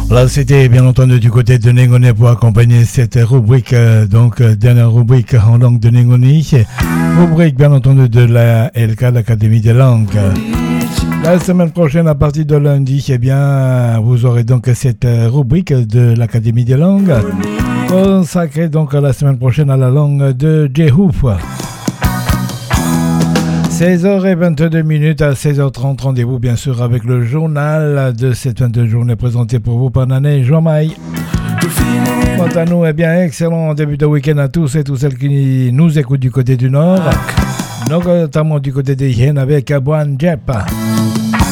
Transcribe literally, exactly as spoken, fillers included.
Là, c'était bien entendu du côté de Nengone pour accompagner cette rubrique, euh, donc euh, dernière rubrique en langue de Nengone, rubrique bien entendu de la L K, l'Académie des langues. La semaine prochaine, à partir de lundi, eh bien, vous aurez donc cette rubrique de l'Académie des langues, consacrée donc la semaine prochaine à la langue de Djehouf. seize heures vingt-deux minutes à seize heures trente, rendez-vous bien sûr avec le journal de cette vingt-deux journée présenté pour vous par Nané Joamaï. Quant à nous, eh bien, excellent début de week-end à tous et toutes celles qui nous écoutent du côté du nord, notamment du côté des Hyènes avec Abouan Djep.